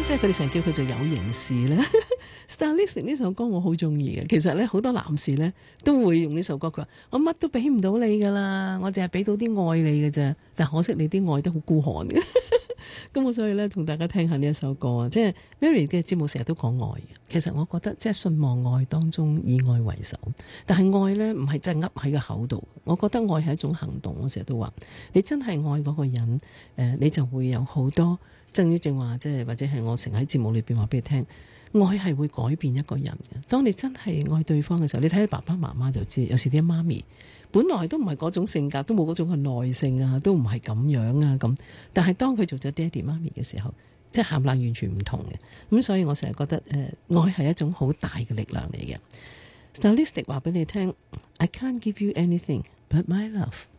即係佢哋成日叫佢做有形事咧。Stylistic 呢首歌我好中意嘅，其實咧好多男士咧都會用呢首歌。佢話我乜都俾唔到你噶啦，我淨係俾到啲愛你嘅啫，但可惜你啲愛都好孤寒嘅。咁我所以咧同大家聽下呢一首歌啊，即係 Mary 嘅節目成日都講愛嘅。其實我覺得即係信望愛當中以愛為首，但係愛咧唔係真係噏喺個口度。我覺得愛係一種行動。我成日都話你真係愛嗰個人，你就會有好多正於正話，即係或者係我成日喺節目裏邊話俾你聽。愛係會改變一個人嘅。當你真係愛對方嘅時候，你睇爸爸媽媽就知。有時啲媽咪本來都唔係嗰種性格，都冇嗰種嘅耐性啊，都唔係咁樣啊咁。但係當佢做咗爹哋媽咪嘅時候，即係冚唪唥完全唔同嘅。咁所以我成日覺得愛係一種好大嘅力量嚟嘅。Stylistic 話俾你聽 I can't give you anything but my love。